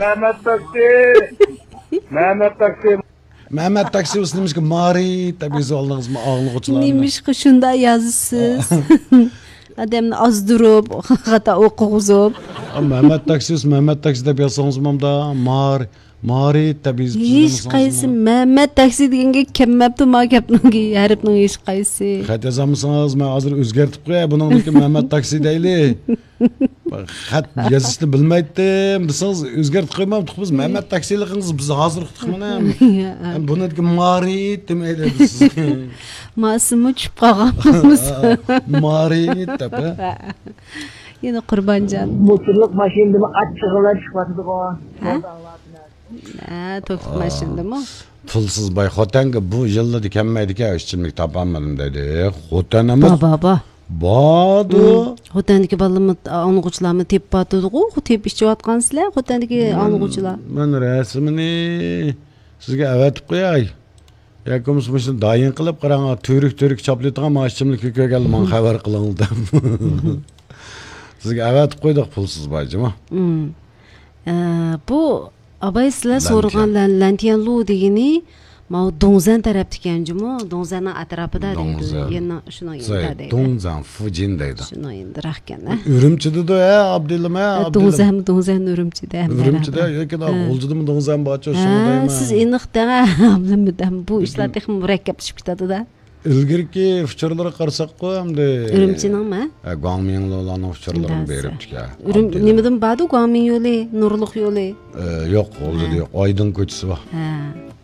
Mehmet Taksi. Mehmet Taksi. Mehmet Taksi demiş ki mari tabii aldınız mı ağlıqçılarını? Neymiş ki şunda yazısız. Adamını azdırıp, hatta okuzup. Mehmet Taksi deb yazsanız mı da mari tabii Hiç qaysi Mehmet Taksi degenge kelmepti ma gapningi harfning hech qaysi. Xat yazamısınız mı? Hazır özgertip qo'yay buningdiki Mehmet Taksi deyli. Xat yazishni bilmaydim deseniz özgertip qo'ymamdik biz Mehmet Taksiligingiz biz hozir uqdik mana. Buningdiki mari demaydi siz. Masimi tushib qolganmiz. Mari tabi. Yana Qurbanjon. Motorluk maşinimi açıqlar çıkmadı o. To'xtab mashinadami? Pulsiz bay xotanga bu yilda dekanmaydi-ku, ishchimlik topolmadim dedi. Xotanimiz Baba. Badu. Xotandagi balamni o'quvchilarni tepatdi-ku, tep ichayotgansizlar, xotandagi o'quvchilar. Men rasmini sizga avatib qo'yay. Yakimiz shuni dayin qilib qarang, to'rik choplaydigan mashimlik ko'rgan men xabar qilindim. Sizga avatib qo'ydik pulsiz bayjimi? Bu abay sizlar so'ragan lantiyanlu degani mau Dongzan tarafdikanjimi? Dongzanning atrofida deydi. Yana shuni deydi. Dongzan Fujin deydi. Shuni endi rahkan. Urumchida Abdulama. Dongzan Urumchida. Urumchida yoki G'uljidimi Dongzan borchi shuni deyman. Siz aniqda Abdulamadan bu ishlar texnik murakkablashib ketadi-da. Ilgirki fikrlarga qarasak-ku hamda Urumchiningmi? Guangminglarning fikrlarini beribdi-ku. Nimadan badu Guangming yo'li, Nurliq yo'li? Yo'q, o'zida yo'q. Oydin ko'chasi bor.